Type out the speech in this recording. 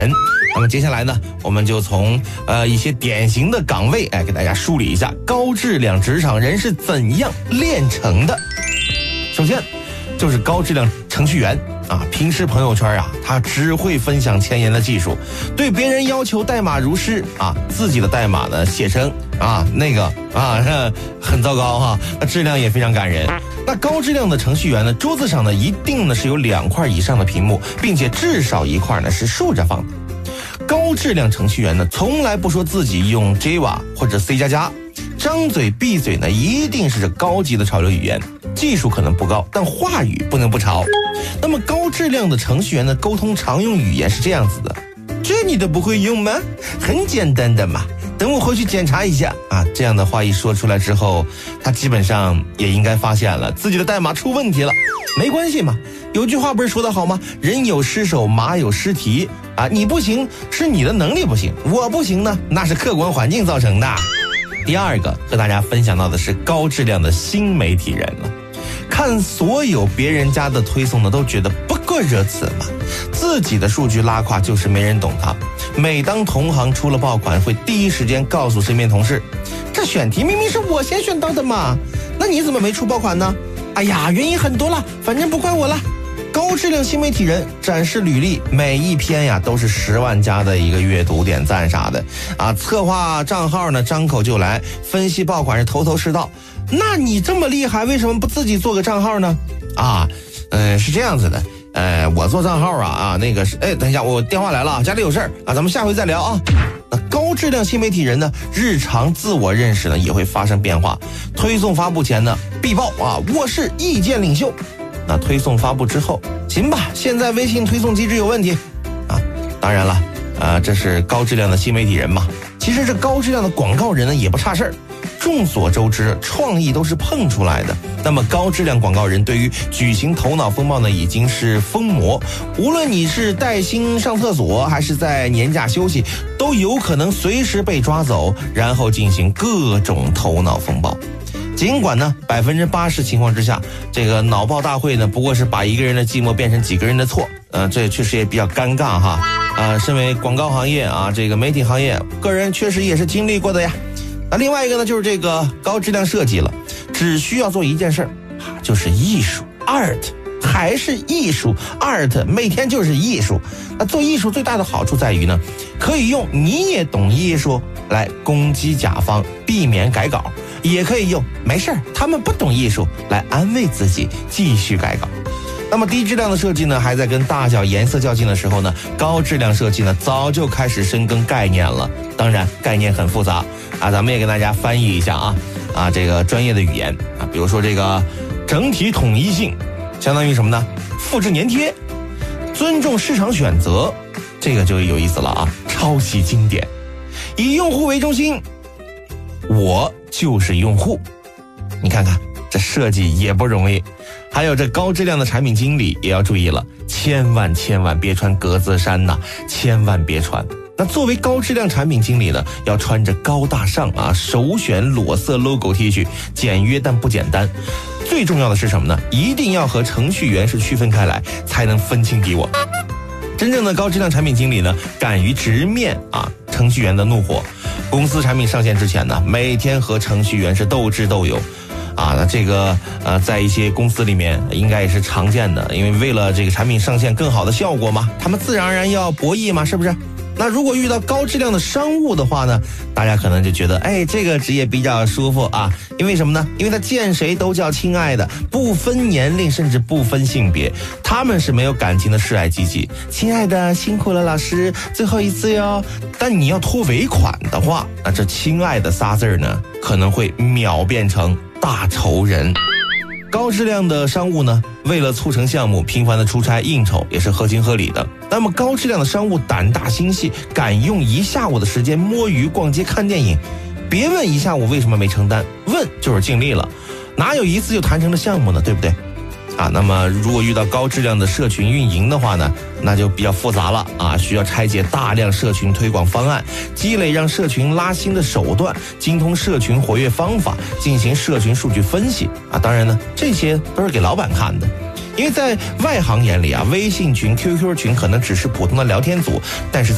那么接下来呢，我们就从一些典型的岗位给大家梳理一下高质量职场人是怎样炼成的。首先就是高质量程序员啊，平时朋友圈他只会分享前沿的技术，对别人要求代码如诗啊，自己的代码呢写成很糟糕哈，那质量也非常感人。那高质量的程序员呢，桌子上呢一定呢是有2块以上的屏幕，并且至少1块呢是竖着放的。高质量程序员呢，从来不说自己用 Java 或者 C++， 张嘴闭嘴呢一定是高级的潮流语言，技术可能不高，但话语不能不潮。那么高质量的程序员呢，沟通常用语言是这样子的：这你都不会用吗？很简单的嘛，等我回去检查一下啊。这样的话一说出来之后，他基本上也应该发现了自己的代码出问题了。没关系嘛，有句话不是说得好吗？人有失手，马有失蹄啊！你不行是你的能力不行，我不行呢，那是客观环境造成的。第二个和大家分享到的是高质量的新媒体人了。看所有别人家的推送呢，都觉得不过如此嘛，自己的数据拉胯就是没人懂他。每当同行出了爆款，会第一时间告诉身边同事，这选题明明是我先选到的嘛，那你怎么没出爆款呢？哎呀，原因很多了，反正不怪我了。高质量新媒体人展示履历，每一篇都是10万加的一个阅读点赞啥的啊，策划账号呢张口就来，分析爆款是头头是道。那你这么厉害，为什么不自己做个账号呢？是这样子的，我做账号等一下，我电话来了，家里有事儿啊，咱们下回再聊啊。那高质量新媒体人呢，日常自我认识呢也会发生变化。推送发布前呢，必报我是意见领袖。那推送发布之后，行吧，现在微信推送机制有问题啊。当然了，这是高质量的新媒体人嘛。其实这高质量的广告人呢也不差事儿。众所周知，创意都是碰出来的。那么高质量广告人对于举行头脑风暴呢，已经是疯魔。无论你是带薪上厕所，还是在年假休息，都有可能随时被抓走，然后进行各种头脑风暴。尽管呢，80%情况之下，这个脑爆大会呢，不过是把一个人的寂寞变成几个人的错。这确实也比较尴尬哈。身为广告行业这个媒体行业，个人确实也是经历过的呀。那另外一个呢，就是这个高质量设计了，只需要做一件事就是艺术 art， 还是艺术 art， 每天就是艺术。那做艺术最大的好处在于呢，可以用你也懂艺术来攻击甲方，避免改稿，也可以用没事他们不懂艺术来安慰自己，继续改稿。那么低质量的设计呢，还在跟大小颜色较劲的时候呢，高质量设计呢早就开始深耕概念了。当然概念很复杂咱们也跟大家翻译一下这个专业的语言比如说这个整体统一性相当于什么呢？复制粘贴。尊重市场选择，这个就有意思了抄袭经典。以用户为中心，我就是用户。你看看这设计也不容易。还有这高质量的产品经理也要注意了，千万别穿格子衫千万别穿。那作为高质量产品经理呢，要穿着高大上首选裸色 logo T 恤，简约但不简单。最重要的是什么呢？一定要和程序员是区分开来，才能分清敌我。真正的高质量产品经理呢，敢于直面程序员的怒火。公司产品上线之前呢，每天和程序员是斗智斗勇。那这个在一些公司里面应该也是常见的，因为为了这个产品上线更好的效果嘛，他们自然而然要博弈嘛，是不是？那如果遇到高质量的商务的话呢，大家可能就觉得这个职业比较舒服因为什么呢？因为他见谁都叫亲爱的，不分年龄甚至不分性别，他们是没有感情的示爱机器。亲爱的辛苦了老师，最后一次哟。但你要拖尾款的话，那这亲爱的仨字呢，可能会秒变成大仇人。高质量的商务呢，为了促成项目，频繁的出差应酬也是合情合理的。那么高质量的商务胆大心细，敢用1下午的时间摸鱼、逛街、看电影。别问1下午为什么没成单，问就是尽力了，哪有一次就谈成的项目呢？对不对？那么如果遇到高质量的社群运营的话呢，那就比较复杂了需要拆解大量社群推广方案，积累让社群拉新的手段，精通社群活跃方法，进行社群数据分析当然呢，这些都是给老板看的。因为在外行眼里微信群、QQ 群可能只是普通的聊天组，但是在